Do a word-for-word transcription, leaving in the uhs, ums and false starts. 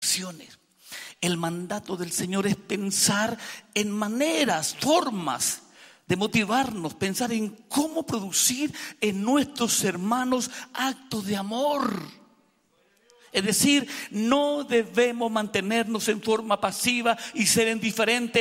acciones. El mandato del Señor es pensar en maneras, formas de motivarnos, pensar en cómo producir en nuestros hermanos actos de amor. Es decir, no debemos mantenernos en forma pasiva y ser indiferentes